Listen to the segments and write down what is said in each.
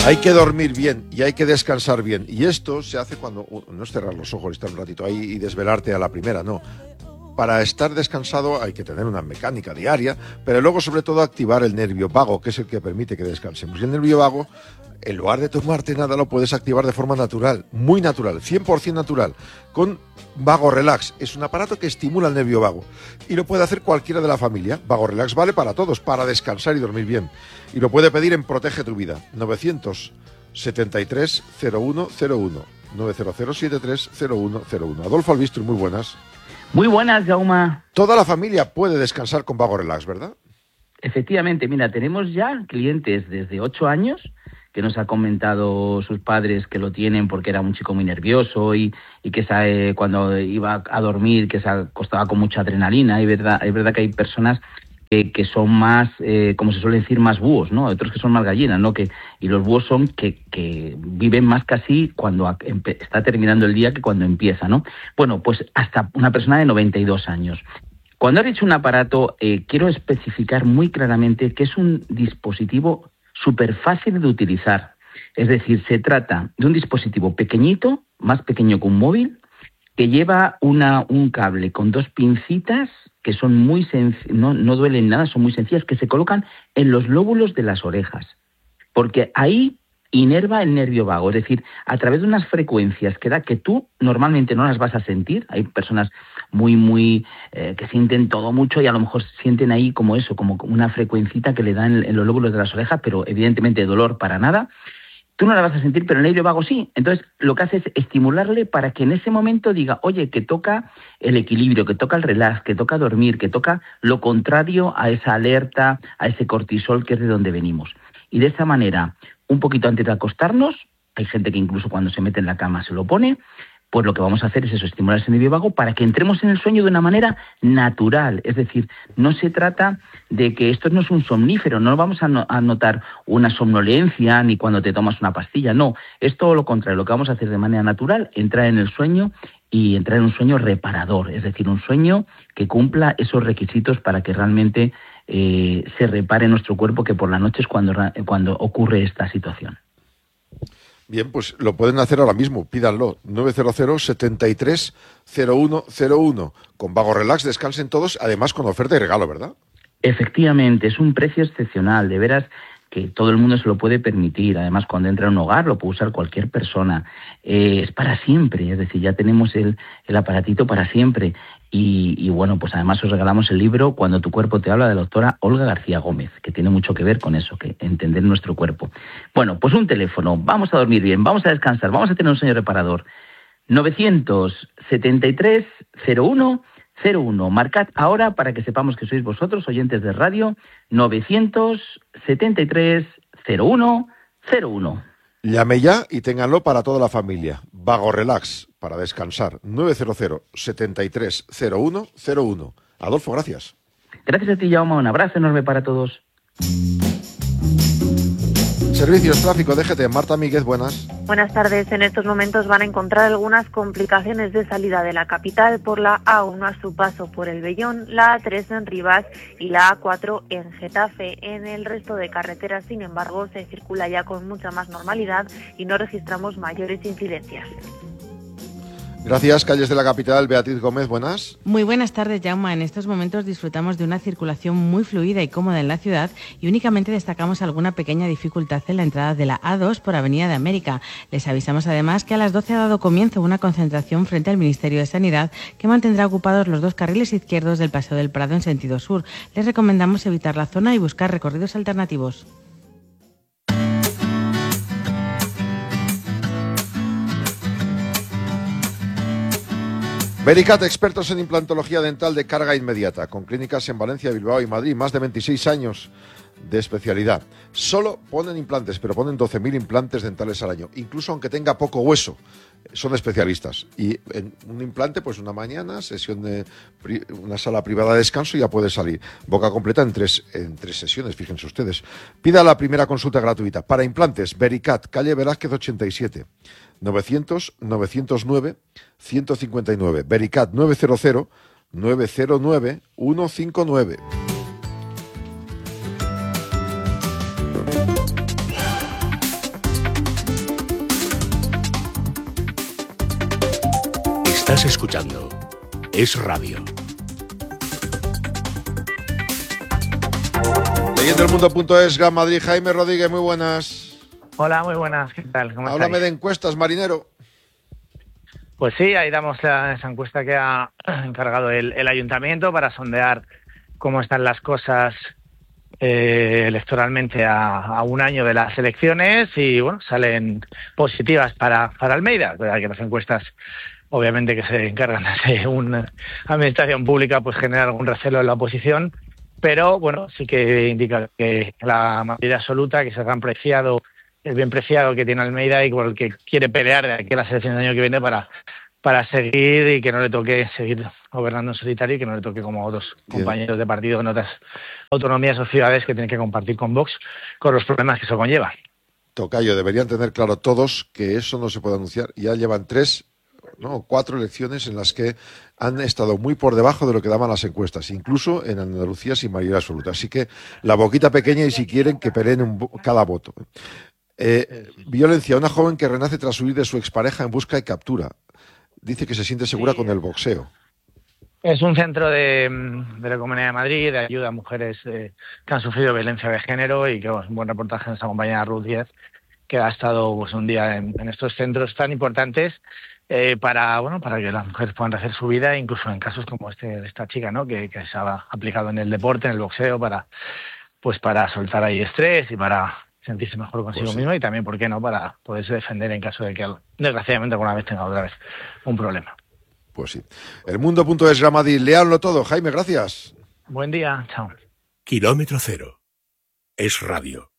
Hay que dormir bien y hay que descansar bien. Y esto se hace cuando... No es cerrar los ojos y estar un ratito ahí y desvelarte a la primera, no. Para estar descansado hay que tener una mecánica diaria, pero luego sobre todo activar el nervio vago, que es el que permite que descansemos. Y el nervio vago, en lugar de tomarte nada, lo puedes activar de forma natural, muy natural, 100% natural, con Vago Relax. Es un aparato que estimula el nervio vago y lo puede hacer cualquiera de la familia. Vago Relax vale para todos, para descansar y dormir bien. Y lo puede pedir en Protege tu Vida, 973 0101, 90073 0101. Adolfo Albistro, muy buenas. Muy buenas, Jaume. Toda la familia puede descansar con Vago Relax, ¿verdad? Efectivamente, mira, tenemos ya clientes desde 8 años que nos ha comentado sus padres que lo tienen porque era un chico muy nervioso y que sabe cuando iba a dormir que se acostaba con mucha adrenalina. Es verdad que hay personas que son más, como se suele decir, más búhos, ¿no? Otros que son más gallinas, ¿no? Y los búhos son que viven más casi cuando está terminando el día que cuando empieza, ¿no? Bueno, pues hasta una persona de 92 años. Cuando has dicho un aparato, quiero especificar muy claramente que es un dispositivo súper fácil de utilizar. Es decir, se trata de un dispositivo pequeñito, más pequeño que un móvil, que lleva un cable con 2 pincitas que son muy no duelen nada, son muy sencillas, que se colocan en los lóbulos de las orejas, porque ahí inerva el nervio vago, es decir, a través de unas frecuencias que da que tú normalmente no las vas a sentir. Hay personas muy que sienten todo mucho y a lo mejor sienten ahí como eso, como una frecuencita que le dan en los lóbulos de las orejas, pero evidentemente dolor para nada. Tú no la vas a sentir, pero el nervio vago sí. Entonces, lo que hace es estimularle para que en ese momento diga, oye, que toca el equilibrio, que toca el relax, que toca dormir, que toca lo contrario a esa alerta, a ese cortisol que es de donde venimos. Y de esa manera, un poquito antes de acostarnos, hay gente que incluso cuando se mete en la cama se lo pone, pues lo que vamos a hacer es eso, estimular ese nervio vago para que entremos en el sueño de una manera natural. Es decir, no se trata de que esto no es un somnífero, no vamos a notar una somnolencia ni cuando te tomas una pastilla, no. Es todo lo contrario, lo que vamos a hacer de manera natural, entrar en el sueño y entrar en un sueño reparador, es decir, un sueño que cumpla esos requisitos para que realmente se repare nuestro cuerpo, que por la noche es cuando ocurre esta situación. Bien, pues lo pueden hacer ahora mismo, pídanlo, 900-73-0101. Con Vago Relax descansen todos, además con oferta y regalo, ¿verdad? Efectivamente, es un precio excepcional, de veras que todo el mundo se lo puede permitir. Además, cuando entra en un hogar lo puede usar cualquier persona. Es para siempre, es decir, ya tenemos el aparatito para siempre. Y bueno, pues además os regalamos el libro Cuando tu cuerpo te habla, de la doctora Olga García Gómez, que tiene mucho que ver con eso, que entender nuestro cuerpo. Bueno, pues un teléfono, vamos a dormir bien, vamos a descansar, vamos a tener un sueño reparador. 973-0101. Marcad ahora para que sepamos que sois vosotros, oyentes de radio, 973-0101. Llame ya y ténganlo para toda la familia. Vago Relax, para descansar, 900-73-0101. Adolfo, gracias. Gracias a ti, Jaume, un abrazo enorme para todos. Servicios Tráfico DGT, Marta Míguez, buenas. Buenas tardes. En estos momentos van a encontrar algunas complicaciones de salida de la capital por la A1 a su paso por el Vellón, la A3 en Rivas y la A4 en Getafe. En el resto de carreteras, sin embargo, se circula ya con mucha más normalidad y no registramos mayores incidencias. Gracias. Calles de la capital, Beatriz Gómez, buenas. Muy buenas tardes, Jaume. En estos momentos disfrutamos de una circulación muy fluida y cómoda en la ciudad y únicamente destacamos alguna pequeña dificultad en la entrada de la A2 por Avenida de América. Les avisamos además que a las 12 ha dado comienzo una concentración frente al Ministerio de Sanidad que mantendrá ocupados los 2 carriles izquierdos del Paseo del Prado en sentido sur. Les recomendamos evitar la zona y buscar recorridos alternativos. Vericat, expertos en implantología dental de carga inmediata, con clínicas en Valencia, Bilbao y Madrid, más de 26 años de especialidad. Solo ponen implantes, pero ponen 12.000 implantes dentales al año, incluso aunque tenga poco hueso. Son especialistas. Y en un implante, pues una mañana, sesión de una sala privada de descanso y ya puede salir. Boca completa en tres sesiones, fíjense ustedes. Pida la primera consulta gratuita. Para implantes, Vericat, calle Velázquez 87. 900-909-159. Vericat 900-909-159. Estás escuchando Es Radio. Leyendelmundo.es, Gran Madrid. Jaime Rodríguez, muy buenas. Hola, muy buenas, ¿qué tal? ¿Cómo Háblame estáis? de encuestas, marinero. Pues sí, ahí damos esa encuesta que ha encargado el ayuntamiento para sondear cómo están las cosas electoralmente a un año de las elecciones y, bueno, salen positivas para Almeida. Verdad que las encuestas, obviamente, que se encargan de una administración pública, pues genera algún recelo en la oposición, pero, bueno, sí que indica que la mayoría absoluta, que es el bien preciado que tiene Almeida y por el que quiere pelear de aquí a las elecciones del año que viene para seguir y que no le toque seguir gobernando en solitario y que no le toque como a otros compañeros de partido en otras autonomías o ciudades que tienen que compartir con Vox con los problemas que eso conlleva. Tocayo, deberían tener claro todos que eso no se puede anunciar. Ya llevan 4 elecciones en las que han estado muy por debajo de lo que daban las encuestas, incluso en Andalucía sin mayoría absoluta. Así que la boquita pequeña y si quieren que peleen cada voto. Violencia, una joven que renace tras huir de su expareja en busca y captura. Dice que se siente segura con el boxeo. Es un centro de la Comunidad de Madrid de ayuda a mujeres que han sufrido violencia de género y que es un buen reportaje de nuestra compañera Ruth Díez, que ha estado pues un día en estos centros tan importantes para que las mujeres puedan rehacer su vida, incluso en casos como de esta chica, ¿no? que se ha aplicado en el deporte, en el boxeo, para soltar ahí estrés y para sentirse mejor consigo mismo y también, ¿por qué no?, para poderse defender en caso de que, desgraciadamente, alguna vez tenga otra vez un problema. Pues sí. Elmundo.es, Gran Madrid. Leanlo todo. Jaime, gracias. Buen día. Chao. Kilómetro Cero. Es Radio.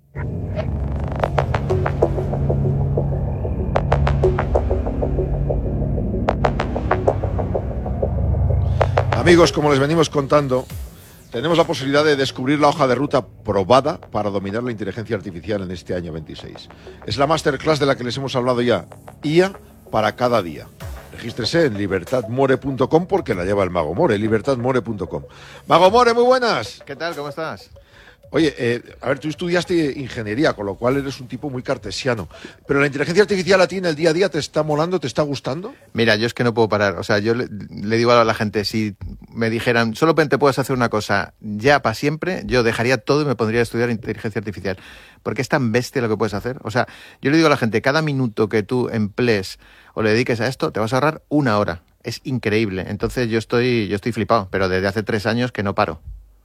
Amigos, como les venimos contando, tenemos la posibilidad de descubrir la hoja de ruta probada para dominar la inteligencia artificial en este año 26. Es la masterclass de la que les hemos hablado ya. IA para cada día. Regístrese en libertadmore.com porque la lleva el Mago More, libertadmore.com. Mago More, muy buenas. ¿Qué tal? ¿Cómo estás? Oye, a ver, tú estudiaste ingeniería, con lo cual eres un tipo muy cartesiano. Pero la inteligencia artificial a ti en el día a día te está molando, te está gustando. Mira, yo es que no puedo parar. O sea, yo le digo a la gente, si me dijeran, solo te puedes hacer una cosa ya para siempre, yo dejaría todo y me pondría a estudiar inteligencia artificial. Porque es tan bestia lo que puedes hacer. O sea, yo le digo a la gente, cada minuto que tú emplees o le dediques a esto, te vas a ahorrar 1 hora. Es increíble. Entonces yo estoy flipado, pero desde hace 3 años que no paro.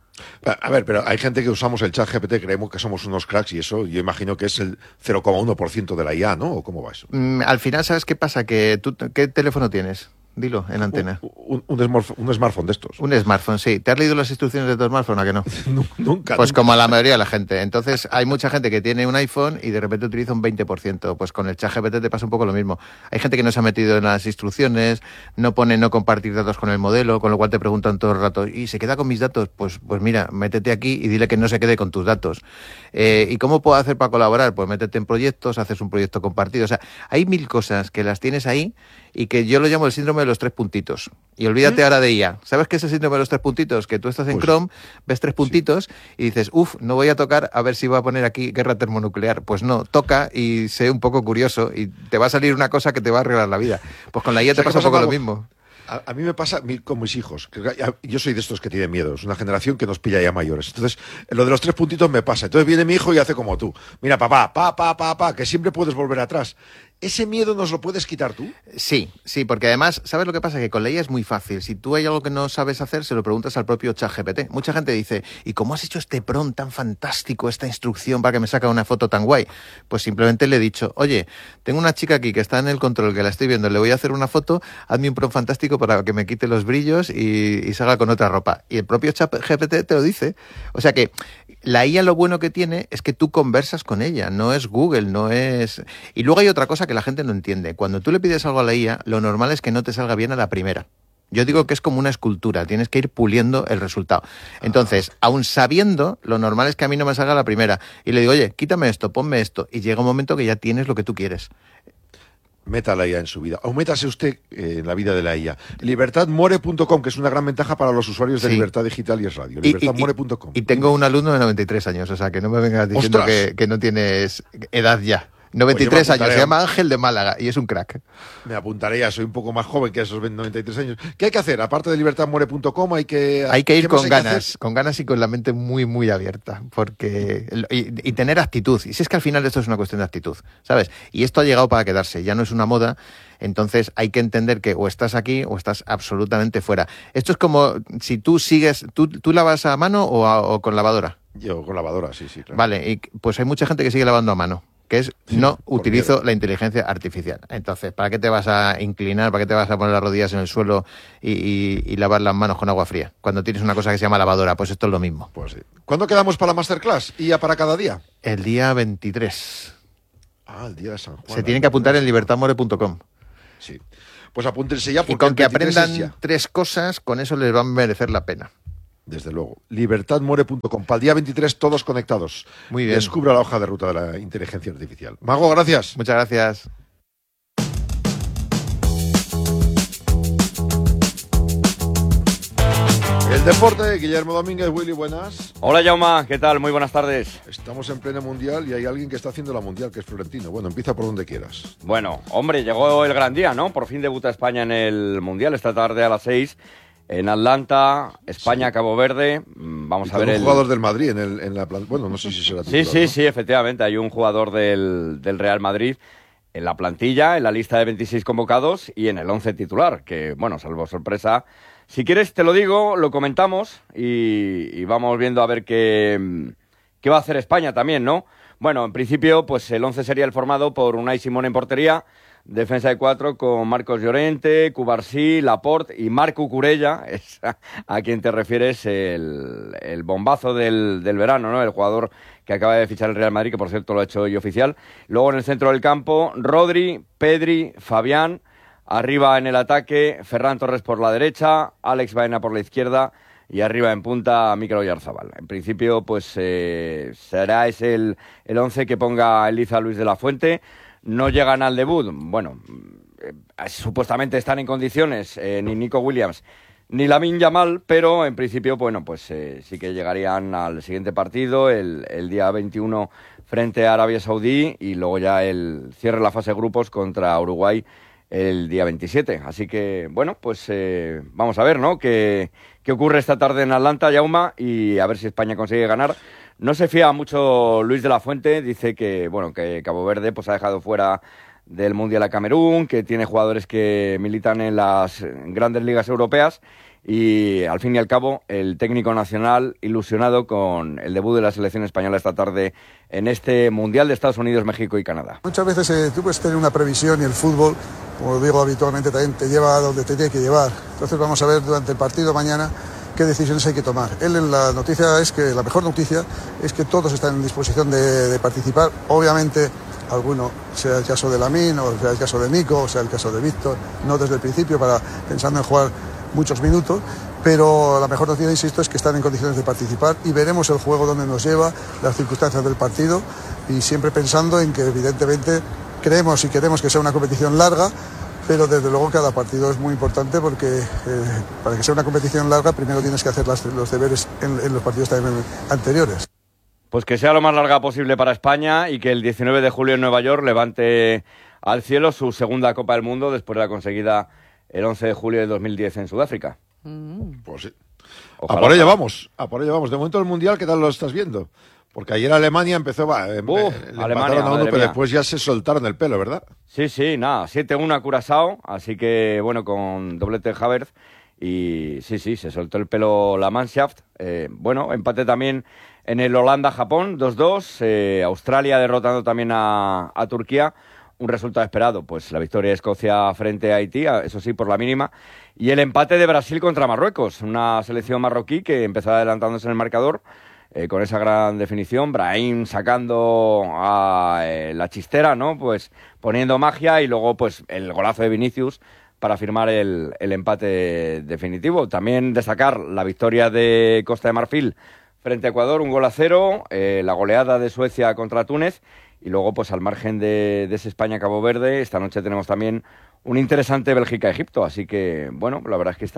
A ver, pero hay gente que usamos el chat GPT, creemos que somos unos cracks y eso yo imagino que es el 0,1% de la IA, ¿no? ¿O cómo va eso? Al final, ¿sabes qué pasa? Que tú, ¿qué teléfono tienes? Dilo, en antena. Un smartphone de estos. Un smartphone, sí. ¿Te has leído las instrucciones de tu smartphone, a que no? Nunca. Pues como a la mayoría de la gente. Entonces, hay mucha gente que tiene un iPhone y de repente utiliza un 20%. Pues con el ChatGPT te pasa un poco lo mismo. Hay gente que no se ha metido en las instrucciones, no pone no compartir datos con el modelo, con lo cual te preguntan todo el rato, ¿y se queda con mis datos? Pues mira, métete aquí y dile que no se quede con tus datos. ¿Y cómo puedo hacer para colaborar? Pues métete en proyectos, haces un proyecto compartido. O sea, hay 1000 cosas que las tienes ahí y que yo lo llamo el síndrome de los 3 puntitos. Y olvídate ahora de IA. ¿Sabes qué es el síndrome de los 3 puntitos? Que tú estás en Chrome, ves 3 puntitos y dices, no voy a tocar a ver si va a poner aquí guerra termonuclear. Pues no, toca y sé un poco curioso y te va a salir una cosa que te va a arreglar la vida. Pues con la IA te pasa un poco lo mismo. A mí me pasa con mis hijos. Yo soy de estos que tienen miedo. Es una generación que nos pilla ya mayores. Entonces, lo de los 3 puntitos me pasa. Entonces viene mi hijo y hace como tú. Mira, papá, que siempre puedes volver atrás. ¿Ese miedo nos lo puedes quitar tú? Sí, porque además, ¿sabes lo que pasa? Que con la IA es muy fácil. Si tú hay algo que no sabes hacer, se lo preguntas al propio ChatGPT. Mucha gente dice, ¿y cómo has hecho este prompt tan fantástico, esta instrucción para que me saque una foto tan guay? Pues simplemente le he dicho, oye, tengo una chica aquí que está en el control, que la estoy viendo, le voy a hacer una foto, hazme un prompt fantástico para que me quite los brillos y salga con otra ropa. Y el propio ChatGPT te lo dice. O sea que la IA lo bueno que tiene es que tú conversas con ella, no es Google, no es... Y luego hay otra cosa que la gente no entiende. Cuando tú le pides algo a la IA, lo normal es que no te salga bien a la primera. Yo digo que es como una escultura, tienes que ir puliendo el resultado. Entonces, aun sabiendo, lo normal es que a mí no me salga a la primera. Y le digo, oye, quítame esto, ponme esto. Y llega un momento que ya tienes lo que tú quieres. Meta la IA en su vida. O métase usted en la vida de la IA. Libertadmore.com, que es una gran ventaja para los usuarios de Libertad Digital y es Radio. Libertadmore.com. Y tengo un alumno de 93 años, o sea, que no me vengas diciendo que no tienes edad ya. 93 años, se llama Ángel de Málaga y es un crack. Me apuntaré ya, soy un poco más joven que esos 93 años. ¿Qué hay que hacer? Aparte de libertadmuere.com, hay que ir con ganas y con la mente muy, muy abierta, porque y tener actitud. Y si es que al final esto es una cuestión de actitud, ¿sabes? Y esto ha llegado para quedarse, ya no es una moda. Entonces hay que entender que o estás aquí o estás absolutamente fuera. Esto es como si tú sigues... ¿Tú lavas a mano o con lavadora? Yo con lavadora, sí, claro. Vale, y pues hay mucha gente que sigue lavando a mano, que es no utilizo la inteligencia artificial. Entonces, ¿para qué te vas a inclinar? ¿Para qué te vas a poner las rodillas en el suelo y lavar las manos con agua fría? Cuando tienes una cosa que se llama lavadora, pues esto es lo mismo. Pues sí. ¿Cuándo quedamos para la masterclass? ¿Y ya para cada día? El día 23. El día de San Juan. Se tienen que apuntar en libertadmuere.com. Sí. Pues apúntense ya. Y con que aprendan 3 cosas, con eso les va a merecer la pena. Desde luego. Libertadmuere.com. Para el día 23 todos conectados. Muy bien. Descubra la hoja de ruta de la inteligencia artificial. Mago, gracias. Muchas gracias. El deporte, Guillermo Domínguez. Willy, buenas. Hola, Jaume, ¿qué tal? Muy buenas tardes. Estamos en pleno mundial y hay alguien que está haciendo la mundial, que es Florentino. Bueno, empieza por donde quieras. Bueno, hombre, llegó el gran día, ¿no? Por fin debuta España en el mundial esta tarde a las 6 en Atlanta, España, sí. Cabo Verde. Vamos a ver un jugador del Madrid en la plantilla. Bueno, no sé si será titular, Sí, efectivamente. Hay un jugador del Real Madrid en la plantilla, en la lista de 26 convocados y en el 11 titular, que, bueno, salvo sorpresa. Si quieres, te lo digo, lo comentamos y vamos viendo a ver qué va a hacer España también, ¿no? Bueno, en principio, pues el 11 sería el formado por Unai Simón en portería, defensa de 4 con Marcos Llorente, Cubarsí, Laporte y Marc Cucurella, es a quien te refieres, el bombazo del verano, ¿no? El jugador que acaba de fichar el Real Madrid, que por cierto lo ha hecho hoy oficial. Luego en el centro del campo, Rodri, Pedri, Fabián. Arriba en el ataque, Ferran Torres por la derecha, Alex Baena por la izquierda y arriba en punta Mikel Oyarzabal. En principio, pues será ese el 11 que ponga Eliza Luis de la Fuente. No llegan al debut. Bueno, supuestamente están en condiciones ni Nico Williams ni Lamine Yamal, pero en principio, bueno, pues sí que llegarían al siguiente partido, el día 21 frente a Arabia Saudí y luego ya el cierre de la fase de grupos contra Uruguay el día 27. Así que, bueno, pues vamos a ver, ¿no? ¿Qué ocurre esta tarde en Atlanta, Jaume? Y a ver si España consigue ganar. No se fía mucho Luis de la Fuente. Dice que, bueno, que Cabo Verde pues ha dejado fuera del Mundial a Camerún, que tiene jugadores que militan en las grandes ligas europeas. Y al fin y al cabo, el técnico nacional ilusionado con el debut de la selección española esta tarde en este Mundial de Estados Unidos, México y Canadá. Muchas veces tú puedes tener una previsión y el fútbol, como digo habitualmente, también te lleva a donde te tiene que llevar. Entonces vamos a ver durante el partido mañana qué decisiones hay que tomar. La mejor noticia es que todos están en disposición de participar. Obviamente, alguno, sea el caso de Lamine, o sea el caso de Nico, o sea el caso de Víctor, no desde el principio, pensando en jugar muchos minutos, pero la mejor noticia, insisto, es que están en condiciones de participar y veremos el juego donde nos lleva, las circunstancias del partido y siempre pensando en que evidentemente queremos que sea una competición larga, pero desde luego cada partido es muy importante porque para que sea una competición larga primero tienes que hacer los deberes en los partidos también anteriores. Pues que sea lo más larga posible para España y que el 19 de julio en Nueva York levante al cielo su segunda Copa del Mundo después de la conseguida el 11 de julio de 2010 en Sudáfrica. Pues sí. Ojalá. A por ello vamos. De momento el Mundial, ¿qué tal lo estás viendo? Porque ayer Alemania empezó, le empataron a uno, pero después ya se soltaron el pelo, ¿verdad? Sí, nada, 7-1 a Curazao, así que, bueno, con doblete de Havertz, y sí, se soltó el pelo la Mannschaft. Bueno, empate también en el Holanda-Japón, 2-2, Australia derrotando también a Turquía. Un resultado esperado, pues la victoria de Escocia frente a Haití, eso sí, por la mínima. Y el empate de Brasil contra Marruecos, una selección marroquí que empezó adelantándose en el marcador con esa gran definición. Brahim sacando a la chistera, ¿no? Pues poniendo magia y luego pues el golazo de Vinicius para firmar el empate definitivo. También destacar la victoria de Costa de Marfil frente a Ecuador, 1-0, la goleada de Suecia contra Túnez. Y luego, pues al margen de ese España-Cabo Verde, esta noche tenemos también un interesante Bélgica-Egipto. Así que, bueno, la verdad es que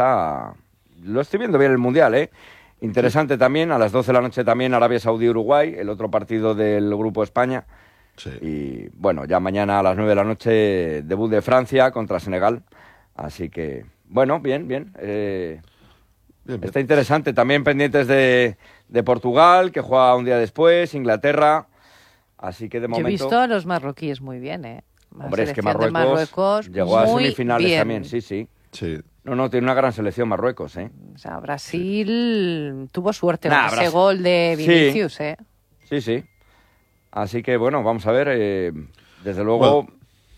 lo estoy viendo bien el Mundial, ¿eh? Interesante también, a las 12 de la noche también Arabia Saudí-Uruguay, el otro partido del Grupo España. Sí. Y bueno, ya mañana a las 9 de la noche debut de Francia contra Senegal. Así que, bueno, bien. Bien, bien. Está interesante. También pendientes de Portugal, que juega un día después, Inglaterra. Así que de momento... Yo he visto a los marroquíes muy bien, ¿eh? Hombre, es que selección de Marruecos llegó a muy semifinales bien. también, sí. Sí. No, tiene una gran selección Marruecos, ¿eh? O sea, Brasil tuvo suerte Nah, con ese gol de Sí. Vinicius, ¿eh? Sí. Así que, bueno, vamos a ver. Desde luego,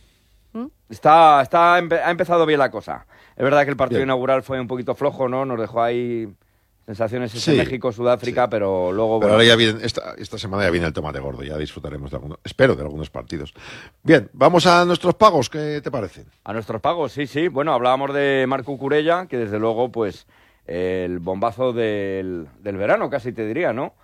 ha empezado bien la cosa. Es verdad que el partido Bien. inaugural fue un poquito flojo, ¿no? Nos dejó ahí sensaciones ese Sí, México-Sudáfrica, sí. pero luego... Pero bueno, ahora ya viene, esta semana ya viene el tomate gordo, ya disfrutaremos de algunos partidos. Bien, vamos a nuestros pagos, ¿qué te parece? A nuestros pagos, sí. Bueno, hablábamos de Marco Curella, que desde luego, pues, el bombazo del verano, casi te diría, ¿no?